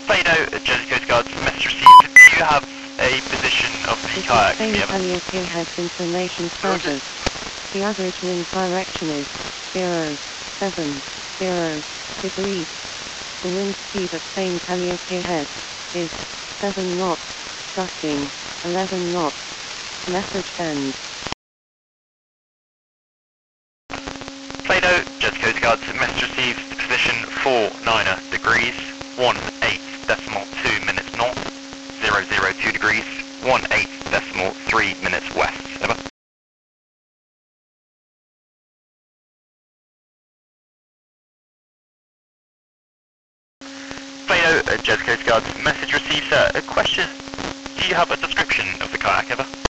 Fado, Jersey Coast Guards, message received. Do you have a position of the kayak? This is Calliope has information status. The average wind direction is 070 degrees. The wind speed at St. Calliope Head is 7 knots, gusting 11 knots. Message send. Play-Doh, Jersey Coast Guards, message received, position 49 degrees, 18.2 minutes north, 002 degrees, 18.3 minutes west. Over. Play-Doh, Jersey Coast Guards, message received, sir. A question, do you have a description of the kayak ever?